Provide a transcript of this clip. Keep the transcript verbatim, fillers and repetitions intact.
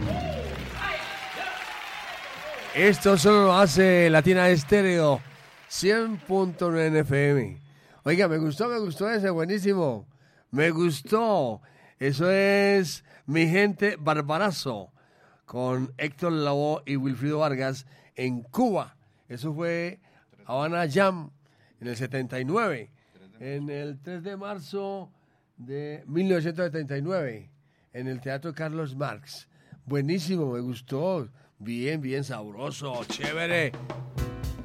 Esto solo lo hace Latina Estéreo cien punto nueve F M. Oiga, me gustó, me gustó ese, buenísimo. Me gustó. Eso es Mi Gente Barbarazo con Héctor Lavoe y Wilfrido Vargas en Cuba. Eso fue Habana Jam en el setenta y nueve. En el tres de marzo de mil novecientos setenta y nueve. En el Teatro Carlos Marx. Buenísimo, me gustó. Bien, bien sabroso, chévere.